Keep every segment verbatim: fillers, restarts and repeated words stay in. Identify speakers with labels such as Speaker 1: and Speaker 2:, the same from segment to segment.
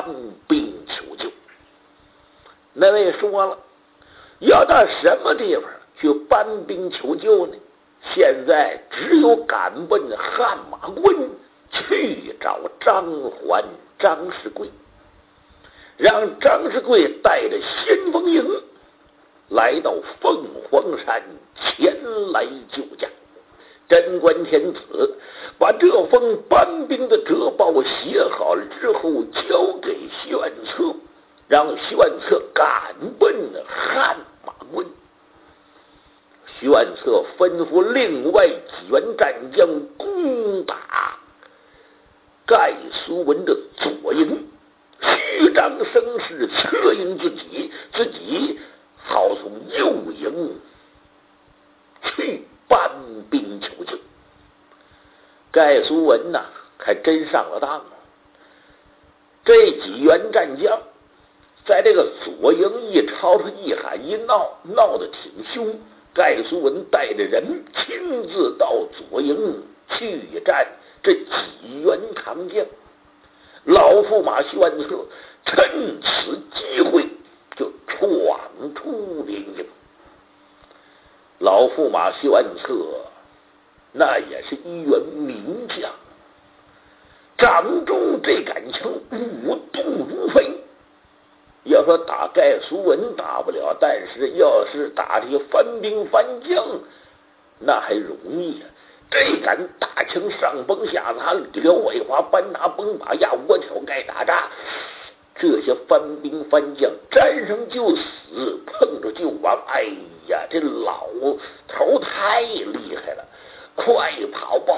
Speaker 1: 搬兵求救。那位说了，要到什么地方去搬兵求救呢？现在只有赶奔汗马关去找张环、张世贵，让张世贵带着先锋营来到凤凰山前来救驾。贞观天子把这封搬兵的折报写好了之后，交给徐万策，让徐万策赶奔汗马关。徐万策吩咐另外几员战将攻打盖苏文的左营，虚张声势，策应自己，自己好从右营去搬兵求救。盖苏文呐，还真上了当了。这几员战将在这个左营一吵吵一喊一闹，闹得挺凶。盖苏文带着人亲自到左营去战这几员扛将。老驸马徐万策趁此机会就闯出连营。老驸马徐万策那也是一员名将，掌中这杆枪舞动如飞。要说打盖苏文打不了，但是要是打这些番兵番将那还容易啊。这杆大枪上崩下砸，里撩外滑，搬拿崩把压，窝挑盖打扎，这些番兵番将沾上就死，碰着就亡。哎呀，这老头太厉害了，快跑吧！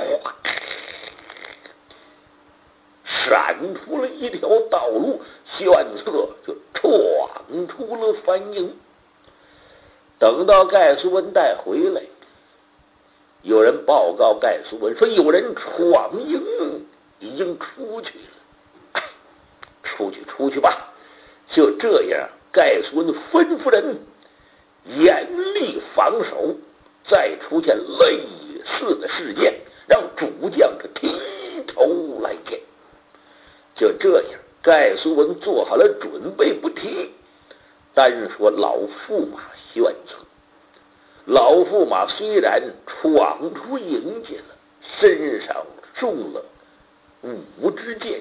Speaker 1: 闪出了一条道路，徐万策就闯出了番营。等到盖苏文带回来，有人报告盖苏文说有人闯营，已经出去了。出去出去吧。就这样，盖苏文吩咐人严厉防守，再出现类似的事件，让主将是提头来见。就这样，盖苏文做好了准备不提，单说老驸马徐万策。老驸马虽然闯出营去了，身上中了五支箭，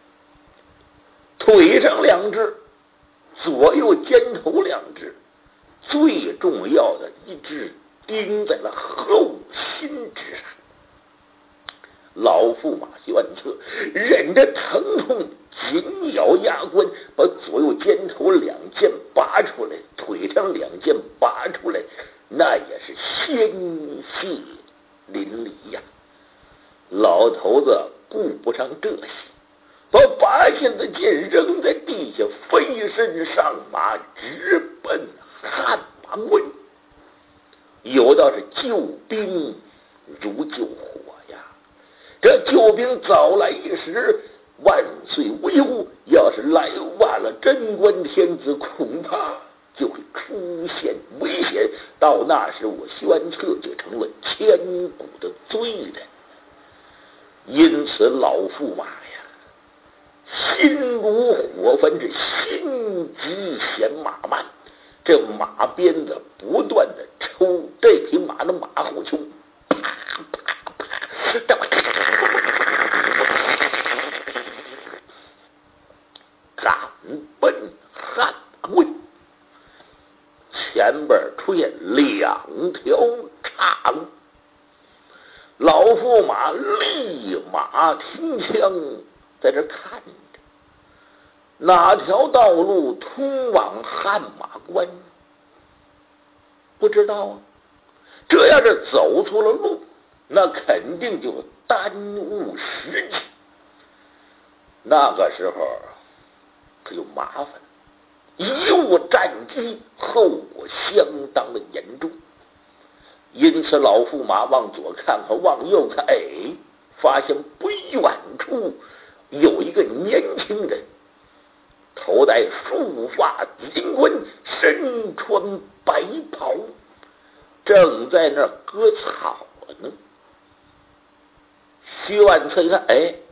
Speaker 1: 腿上两支，左右肩头两支，最重要的一支钉在了后心之上。老驸马徐万策忍着疼痛，紧咬牙关，把左右肩头两箭拔出来，腿上两箭拔出来，那也是鲜血淋漓呀。老头子顾不上这些，把拔下的箭扔在地下，飞身上马，直奔汗马关。有道是救兵如救火呀，这救兵早来一时，万岁无忧；要是来晚了，贞观天子恐怕就会出现危险。到那时，我徐万策就成了千古的罪人。因此，老驸马呀，心如火焚，是心急嫌马慢。这马鞭子不断的抽这匹马的马后胸，啪啪啪，这么赶奔汗马关。前边出现两条岔路，老驸马立马停枪，在这看着哪条道路通往汗马关，不知道啊。这要是走错了路，那肯定就耽误时机，那个时候可就麻烦了，贻误战机，后果相当的严重。因此老驸马往左看看，往右看，哎，发现不远处有一个年轻人，头戴束发金冠，身穿白袍，正在那儿割草呢。徐万策一看，哎，